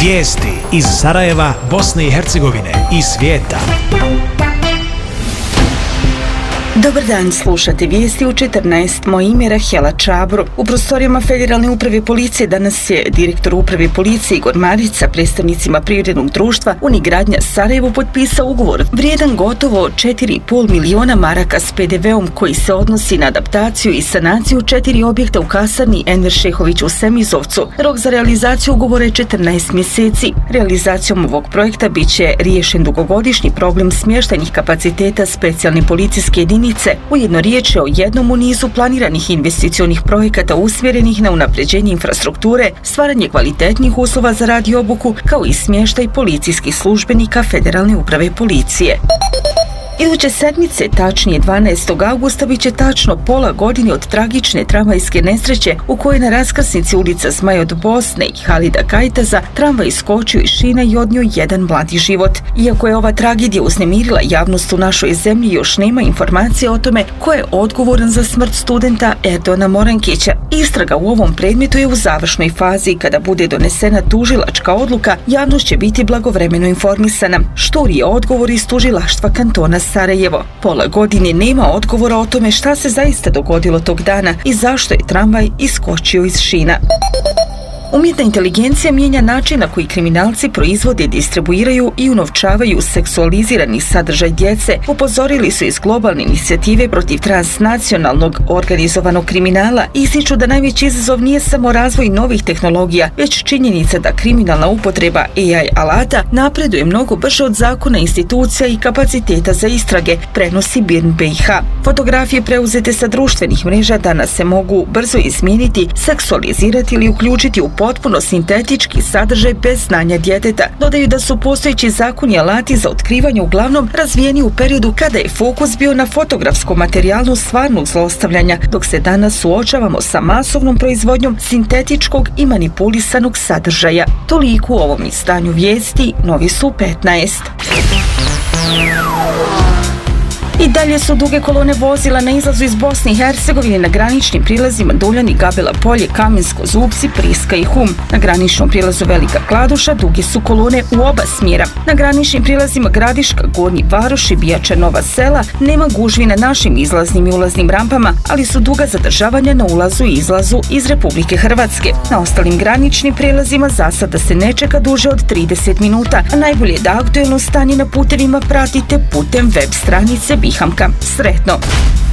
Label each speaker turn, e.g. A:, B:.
A: Vijesti iz Sarajeva, Bosne i Hercegovine i svijeta.
B: Dobar dan, slušate vijesti u 14. Moje ime je Rahela Čabro. U prostorijama Federalne uprave policije danas je direktor uprave policije Igor Marić sa predstavnicima privrednog društva Unigradnja Sarajevo potpisao ugovor vrijedan gotovo 4,5 miliona maraka s PDV-om koji se odnosi na adaptaciju i sanaciju 4 objekta u kasarni Enver Šehović u Semizovcu. Rok za realizaciju ugovora je 14 mjeseci. Realizacijom ovog projekta bit će riješen dugogodišnji problem smještajnih kapaciteta specijalne policijske jedinice. Ujedno riječ je o jednom u nizu planiranih investicionih projekata usmjerenih na unapređenje infrastrukture, stvaranje kvalitetnih uslova za rad i obuku, kao i smještaj policijskih službenika Federalne uprave policije. Iduće sedmice, tačnije 12. augusta, bit će tačno pola godine od tragične tramvajske nesreće u kojoj na raskrsnici ulica Zmaj od Bosne i Halida Kajtaza tramvaj iskočio iz šina i odnio jedan mladi život. Iako je ova tragedija uznemirila javnost u našoj zemlji, još nema informacije o tome ko je odgovoran za smrt studenta Erdona Morankića. Istraga u ovom predmetu je u završnoj fazi. Kada bude donesena tužilačka odluka, javnost će biti blagovremeno informisana. Šturi je odgovor iz tužilaštva kantona Sarajevo. Pola godine nema odgovora o tome šta se zaista dogodilo tog dana i zašto je tramvaj iskočio iz šina. Umjetna inteligencija mijenja način na koji kriminalci proizvode, distribuiraju i unovčavaju seksualizirani sadržaj djece, upozorili su iz globalne inicijative protiv transnacionalnog organizovanog kriminala i ističu da najveći izazov nije samo razvoj novih tehnologija, već činjenica da kriminalna upotreba AI alata napreduje mnogo brže od zakona, institucija i kapaciteta za istrage, prenosi BIRN BiH. Fotografije preuzete sa društvenih mreža danas se mogu brzo izmijeniti, seksualizirati ili uključiti u potpuno sintetički sadržaj bez znanja djeteta. Dodaju da su postojeći zakoni alati za otkrivanje uglavnom razvijeni u periodu kada je fokus bio na fotografskom materijalu stvarnog zlostavljanja, dok se danas suočavamo sa masovnom proizvodnjom sintetičkog i manipulisanog sadržaja. Toliko u ovom izdanju vijesti, novi su 15. I dalje su duge kolone vozila na izlazu iz Bosne i Hercegovine na graničnim prilazima Duljani, Gabela Polje, Kamensko, Zubci, Priska i Hum. Na graničnom prilazu Velika Kladuša duge su kolone u oba smjera. Na graničnim prilazima Gradiška, Gornji Varoš i Bijača, Nova Sela nema gužvi na našim izlaznim i ulaznim rampama, ali su duga zadržavanja na ulazu i izlazu iz Republike Hrvatske. Na ostalim graničnim prilazima za sada se ne čeka duže od 30 minuta, a najbolje je da aktuelno stanje na putevima pratite putem web stranice Bihamka. Sretno!